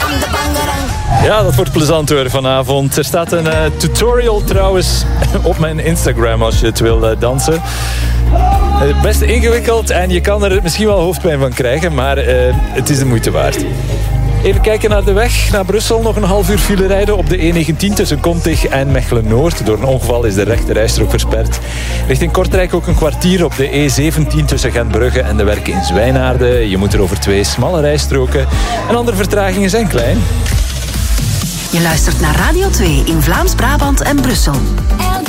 Ja, dat wordt plezant hoor vanavond. Er staat een tutorial trouwens op mijn Instagram als je het wil dansen. Best ingewikkeld en je kan er misschien wel hoofdpijn van krijgen, maar het is de moeite waard. Even kijken naar de weg naar Brussel. Nog een half uur file rijden op de E19 tussen Kontig en Mechelen-Noord. Door een ongeval is de rechte rijstrook versperd. Richting Kortrijk ook een kwartier op de E17 tussen Gentbrugge en de Werken in Zwijnaarden. Je moet er over 2 smalle rijstroken. En andere vertragingen zijn klein. Je luistert naar Radio 2 in Vlaams-Brabant en Brussel.